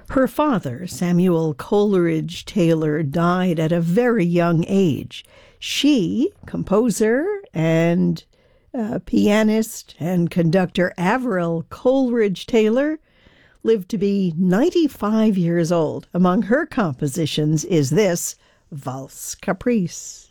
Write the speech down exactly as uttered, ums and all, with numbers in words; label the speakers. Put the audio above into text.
Speaker 1: Her father, Samuel Coleridge Taylor, died at a very young age. She, composer and uh, pianist and conductor Averil Coleridge Taylor, lived to be ninety-five years old. Among her compositions is this Valse Caprice.